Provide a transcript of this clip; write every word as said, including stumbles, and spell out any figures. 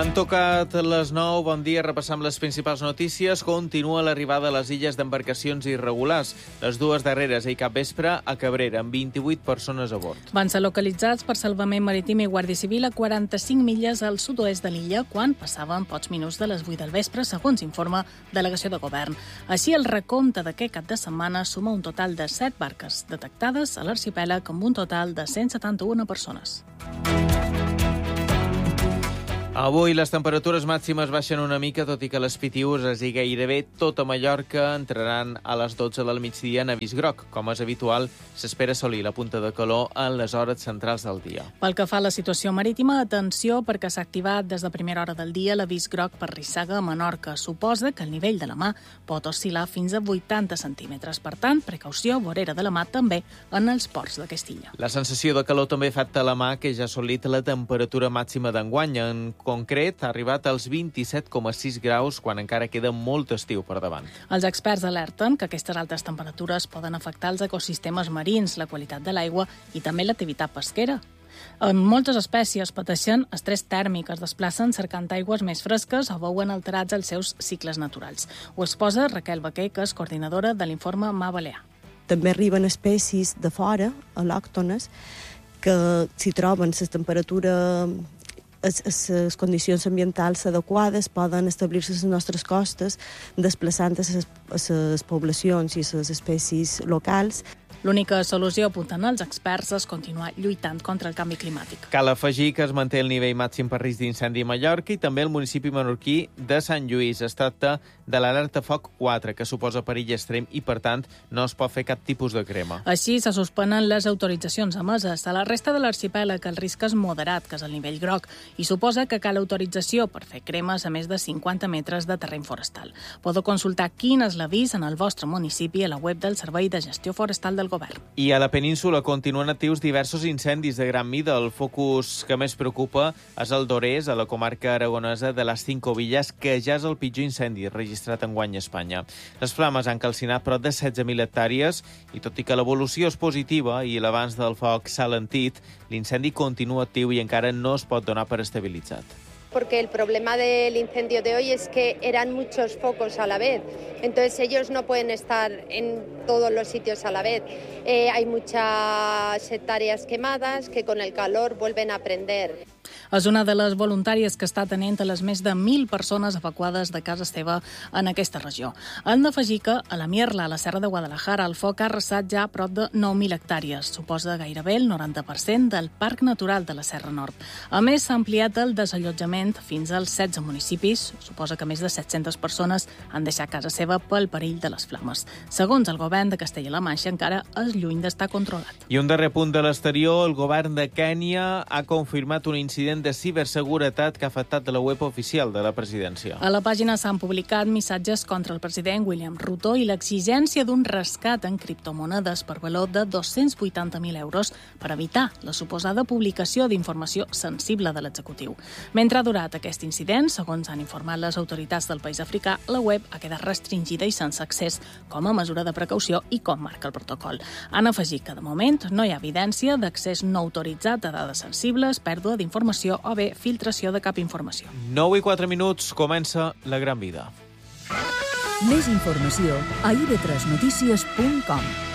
Han tocat les nou. Bon dia. Repassam les principals notícies. Continua l'arribada a les illes d'embarcacions irregulars. Les dues darreres ahir cap vespre a Cabrera, amb vint-i-vuit persones a bord. Van ser localitzats per Salvament Marítim i Guàrdia Civil a quaranta-cinc milles al sud-oest de l'illa, quan passaven pocs minuts de les vuit del vespre, segons informa Delegació de Govern. Així, el recompte d'aquest cap de setmana suma un total de set barques detectades a l'arxipèlag, amb un total de cent setanta-una persones. Avui les temperatures màximes baixen una mica, tot i que les Pitiüses i gairebé tota Mallorca entraran a les dotze del migdia en avís groc. Com és habitual, s'espera assolir la punta de calor en les hores centrals del dia. Pel que fa a la situació marítima, atenció, perquè s'ha activat des de primera hora del dia l'avís groc per rissaga a Menorca. Suposa que el nivell de la mar pot oscil·lar fins a vuitanta centímetres. Per tant, precaució vorera de la mar també en els ports d'aquesta illa. La sensació de calor també fa a la mà que ja ha assolit la temperatura màxima d'enguany. En concret, ha arribat als vint-i-set coma sis graus, quan encara queda molt estiu per davant. Els experts alerten que aquestes altes temperatures poden afectar els ecosistemes marins, la qualitat de l'aigua i també l'activitat pesquera. En moltes espècies pateixen estrès tèrmic, es desplacen cercant aigües més fresques o veuen alterats els seus cicles naturals. Ho exposa Raquel Baquer, que és coordinadora de l'informe Mar Balear. També arriben espècies de fora, al·lòctones, que si troben la temperatura, les condicions ambientals adequades, poden establir-se a les nostres costes, desplaçant a les poblacions i a les espècies locals. L'única solució, apunten els experts, és continuar lluitant contra el canvi climàtic. Cal afegir que es manté el nivell màxim per risc d'incendi a Mallorca i també el municipi menorquí de Sant Lluís. Es tracta de l'alerta foc quatre, que suposa perill extrem i, per tant, no es pot fer cap tipus de crema. Així, se suspenen les autoritzacions emeses. A la resta de l'arxipèlag, el risc és moderat, que és el nivell groc, i suposa que cal autorització per fer cremes a més de cinquanta metres de terreny forestal. Podeu consultar quin és l'avís en el vostre municipi a la web del Servei de Gestió Forestal del Govern. I a la península continuen actius diversos incendis de gran mida. El focus que més preocupa és el d'Orés, a la comarca aragonesa de les Cinco Villas, que ja és el pitjor incendi registrat enguany a Espanya. Les flames han calcinat prop de setze mil hectàrees i, tot i que l'evolució és positiva i l'avanç del foc s'ha alentit, l'incendi continua actiu i encara no es pot donar per estabilitzat. Porque el problema del incendio de hoy es que eran muchos focos a la vez, entonces ellos no pueden estar en todos los sitios a la vez. Eh, hay muchas hectáreas quemadas que con el calor vuelven a prender. És una de les voluntàries que està atenent a les més de mil persones evacuades de casa seva en aquesta regió. Hem d'afegir que a la Mierla, a la Serra de Guadalajara, el foc ha arrasat ja a prop de nou mil hectàrees. Suposa gairebé el noranta per cent del Parc Natural de la Serra Nord. A més, s'ha ampliat el desallotjament fins als setze municipis. Suposa que més de set-centes persones han deixat casa seva pel perill de les flames. Segons el govern de Castella-La Manxa, encara és lluny d'estar controlat. I un darrer punt de l'exterior, el govern de Kènia ha confirmat un incident de ciberseguretat que ha afectat la web oficial de la presidència. A la pàgina s'han publicat missatges contra el president William Ruto i l'exigència d'un rescat en criptomonedes per valor de dos-cents vuitanta mil euros per evitar la suposada publicació d'informació sensible de l'executiu. Mentre ha durat aquest incident, segons han informat les autoritats del país africà, la web ha quedat restringida i sense accés com a mesura de precaució i com marca el protocol. Han afegit que, de moment, no hi ha evidència d'accés no autoritzat a dades sensibles, pèrdua d'informació o bé filtració de cap informació. nou i quatre minuts, comença La Gran Vida. Més informació a i ve tres notícies punt com.